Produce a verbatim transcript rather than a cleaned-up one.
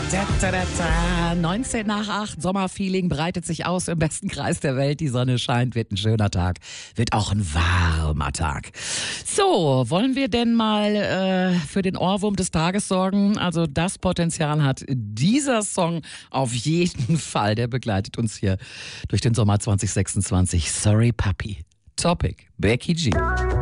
Da, da, da, da. neunzehn nach acht, Sommerfeeling breitet sich aus im besten Kreis der Welt. Die Sonne scheint, wird ein schöner Tag, wird auch ein warmer Tag. So, wollen wir denn mal äh, für den Ohrwurm des Tages sorgen? Also das Potenzial hat dieser Song auf jeden Fall. Der begleitet uns hier durch den Sommer zwanzig sechsundzwanzig. Sorry Papi. Topic, Becky G.